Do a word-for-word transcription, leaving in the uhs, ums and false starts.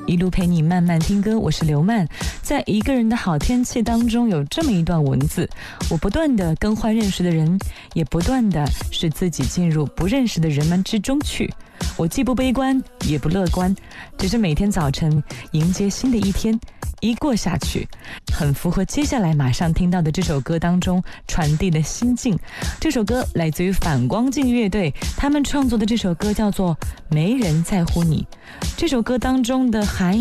一路陪你慢慢听歌，我是刘曼。在一个人的好天气当中，有这么一段文字：我不断地更换认识的人，也不断地使自己进入不认识的人们之中去。我既不悲观也不乐观，只是每天早晨迎接新的一天，一过下去，很符合接下来马上听到的这首歌当中传递的心境。这首歌来自于反光镜乐队，他们创作的这首歌叫做《没人在乎你》。这首歌当中的含